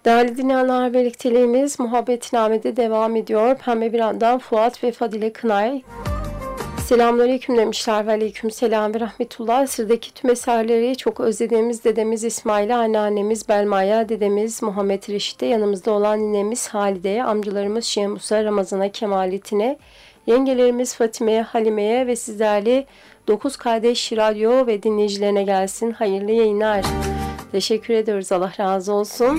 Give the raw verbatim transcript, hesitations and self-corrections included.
Değerli dinleyenler, birlikteliğimiz Muhabbetname'de devam ediyor. Pembe bir andan Fuat ve Fadile Kınay. Selamünaleyküm demişler ve aleyküm selam ve rahmetullah. Sıradaki tüm eserleri çok özlediğimiz dedemiz İsmail'e, anneannemiz Belma'ya, dedemiz Muhammed Reşit'e, yanımızda olan ninemiz Halide'ye, amcalarımız Şemus'a, Ramazan'a, Kemalettin'e, yengelerimiz Fatime'ye, Halime'ye ve sizlerle dokuz Kardeş Radyo ve dinleyicilerine gelsin. Hayırlı yayınlar. Teşekkür ediyoruz. Allah razı olsun.